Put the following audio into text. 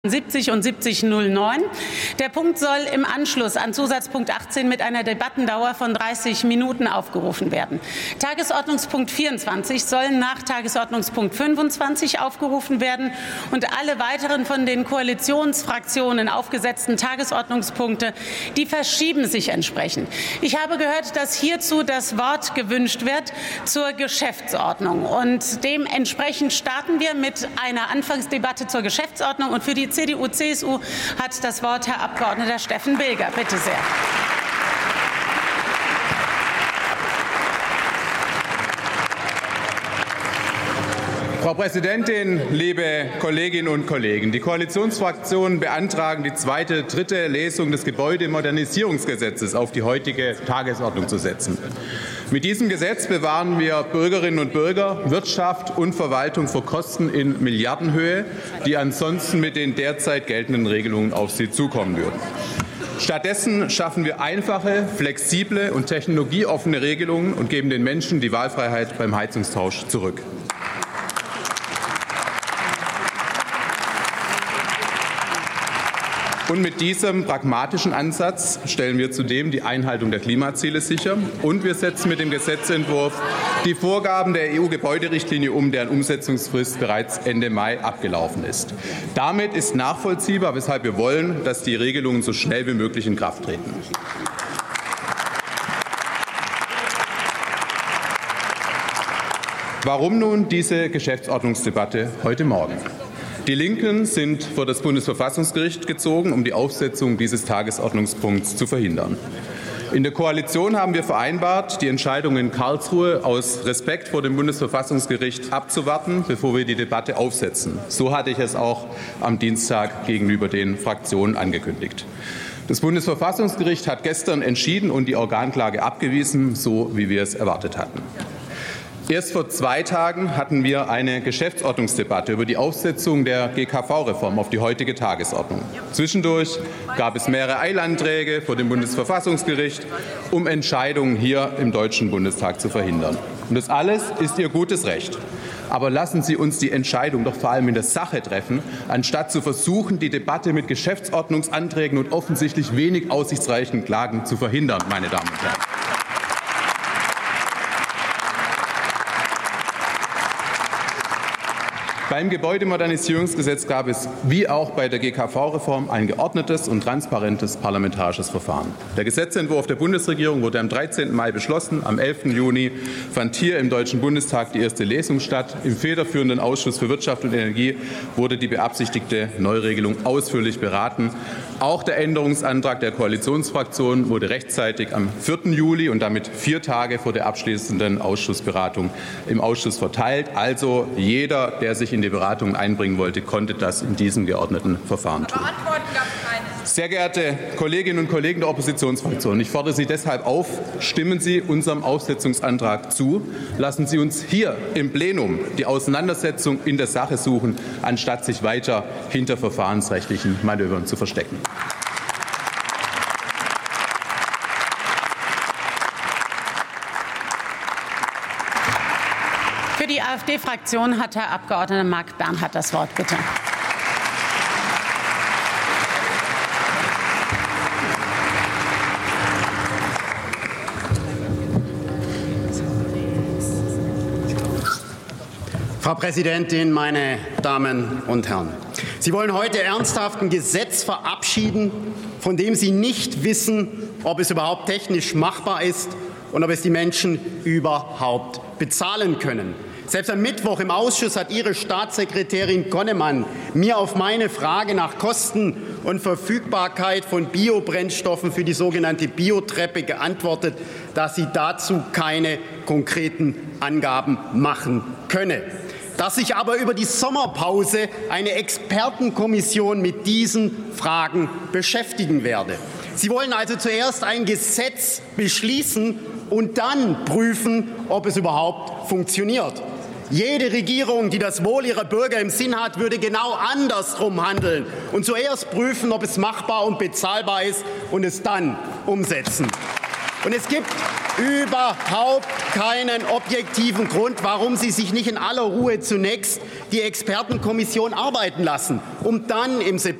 70 und 7009. Der Punkt soll im Anschluss an Zusatzpunkt 18 mit einer Debattendauer von 30 Minuten aufgerufen werden. Tagesordnungspunkt 24 soll nach Tagesordnungspunkt 25 aufgerufen werden und alle weiteren von den Koalitionsfraktionen aufgesetzten Tagesordnungspunkte, die verschieben sich entsprechend. Ich habe gehört, dass hierzu das Wort gewünscht wird zur Geschäftsordnung. Und dementsprechend starten wir mit einer Anfangsdebatte zur Geschäftsordnung. Und für die CDU-CSU hat das Wort Herr Abgeordneter Steffen Bilger. Bitte sehr. Frau Präsidentin, liebe Kolleginnen und Kollegen! Die Koalitionsfraktionen beantragen, die dritte Lesung des Gebäudemodernisierungsgesetzes auf die heutige Tagesordnung zu setzen. Mit diesem Gesetz bewahren wir Bürgerinnen und Bürger, Wirtschaft und Verwaltung vor Kosten in Milliardenhöhe, die ansonsten mit den derzeit geltenden Regelungen auf sie zukommen würden. Stattdessen schaffen wir einfache, flexible und technologieoffene Regelungen und geben den Menschen die Wahlfreiheit beim Heizungstausch zurück. Und mit diesem pragmatischen Ansatz stellen wir zudem die Einhaltung der Klimaziele sicher. Und wir setzen mit dem Gesetzentwurf die Vorgaben der EU-Gebäuderichtlinie um, deren Umsetzungsfrist bereits Ende Mai abgelaufen ist. Damit ist nachvollziehbar, weshalb wir wollen, dass die Regelungen so schnell wie möglich in Kraft treten. Warum nun diese Geschäftsordnungsdebatte heute Morgen? Die Linken sind vor das Bundesverfassungsgericht gezogen, um die Aufsetzung dieses Tagesordnungspunkts zu verhindern. In der Koalition haben wir vereinbart, die Entscheidung in Karlsruhe aus Respekt vor dem Bundesverfassungsgericht abzuwarten, bevor wir die Debatte aufsetzen. So hatte ich es auch am Dienstag gegenüber den Fraktionen angekündigt. Das Bundesverfassungsgericht hat gestern entschieden und die Organklage abgewiesen, so wie wir es erwartet hatten. Erst vor 2 Tagen hatten wir eine Geschäftsordnungsdebatte über die Aufsetzung der GKV-Reform auf die heutige Tagesordnung. Zwischendurch gab es mehrere Eilanträge vor dem Bundesverfassungsgericht, um Entscheidungen hier im Deutschen Bundestag zu verhindern. Und das alles ist Ihr gutes Recht. Aber lassen Sie uns die Entscheidung doch vor allem in der Sache treffen, anstatt zu versuchen, die Debatte mit Geschäftsordnungsanträgen und offensichtlich wenig aussichtsreichen Klagen zu verhindern, meine Damen und Herren. Beim Gebäudemodernisierungsgesetz gab es, wie auch bei der GKV-Reform, ein geordnetes und transparentes parlamentarisches Verfahren. Der Gesetzentwurf der Bundesregierung wurde am 13. Mai beschlossen. Am 11. Juni fand hier im Deutschen Bundestag die erste Lesung statt. Im federführenden Ausschuss für Wirtschaft und Energie wurde die beabsichtigte Neuregelung ausführlich beraten. Auch der Änderungsantrag der Koalitionsfraktionen wurde rechtzeitig am 4. Juli und damit 4 Tage vor der abschließenden Ausschussberatung im Ausschuss verteilt. Also jeder, der sich in die Beratungen einbringen wollte, konnte das in diesem geordneten Verfahren tun. Sehr geehrte Kolleginnen und Kollegen der Oppositionsfraktionen, ich fordere Sie deshalb auf, stimmen Sie unserem Aufsetzungsantrag zu. Lassen Sie uns hier im Plenum die Auseinandersetzung in der Sache suchen, anstatt sich weiter hinter verfahrensrechtlichen Manövern zu verstecken. Für die AfD-Fraktion hat Herr Abgeordneter Marc Bernhard das Wort. Bitte. Frau Präsidentin, meine Damen und Herren! Sie wollen heute ernsthaft ein Gesetz verabschieden, von dem Sie nicht wissen, ob es überhaupt technisch machbar ist und ob es die Menschen überhaupt bezahlen können. Selbst am Mittwoch im Ausschuss hat Ihre Staatssekretärin Konnemann mir auf meine Frage nach Kosten und Verfügbarkeit von Biobrennstoffen für die sogenannte Biotreppe geantwortet, dass sie dazu keine konkreten Angaben machen könne. Dass sich aber über die Sommerpause eine Expertenkommission mit diesen Fragen beschäftigen werde. Sie wollen also zuerst ein Gesetz beschließen und dann prüfen, ob es überhaupt funktioniert. Jede Regierung, die das Wohl ihrer Bürger im Sinn hat, würde genau andersrum handeln und zuerst prüfen, ob es machbar und bezahlbar ist und es dann umsetzen. Und es gibt überhaupt keinen objektiven Grund, warum Sie sich nicht in aller Ruhe zunächst die Expertenkommission arbeiten lassen, um dann im September